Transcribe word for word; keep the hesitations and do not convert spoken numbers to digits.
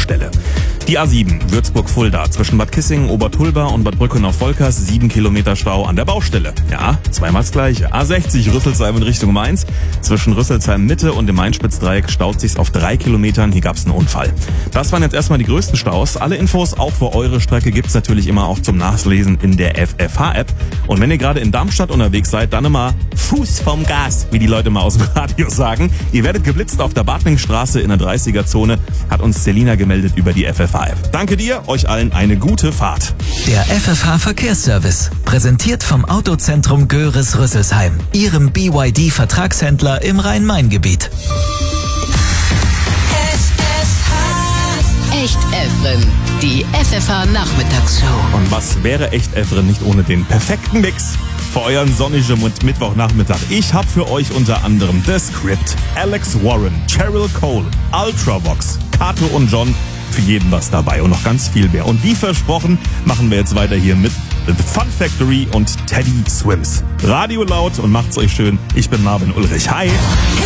Baustelle. Die A sieben, Würzburg-Fulda, zwischen Bad Kissingen, Obertulba und Bad Brückenau-Volkers, sieben Kilometer Stau an der Baustelle. Ja, zweimal das gleiche. A sechzig, Rüsselsheim in Richtung Mainz, zwischen Rüsselsheim-Mitte und dem Main-Spitzdreieck staut sich's auf drei Kilometern, hier gab's einen Unfall. Das waren jetzt erstmal die größten Staus. Alle Infos auch für eure Strecke gibt's natürlich immer auch zum Nachlesen in der F F H-App. Und wenn ihr gerade in Darmstadt unterwegs seid, dann immer Fuß vom Gas, wie die Leute mal aus dem Radio sagen. Ihr werdet geblitzt auf der Badlingstraße in der dreißiger-Zone, hat uns Selina gemeldet über die F F H-App. Danke dir, euch allen eine gute Fahrt. Der F F H-Verkehrsservice, präsentiert vom Autozentrum Göres-Rüsselsheim, Ihrem B Y D-Vertragshändler im Rhein-Main-Gebiet. Echt Evren, die F F H-Nachmittagsshow. Und was wäre Echt Evren nicht ohne den perfekten Mix für euren sonnigen Mittwochnachmittag? Ich habe für euch unter anderem The Script, Alex Warren, Cheryl Cole, Ultravox, Kato und John, für jeden was dabei und noch ganz viel mehr. Und wie versprochen, machen wir jetzt weiter hier mit The Fun Factory und Teddy Swims. Radio laut und macht's euch schön. Ich bin Marvin Ulrich. Hi!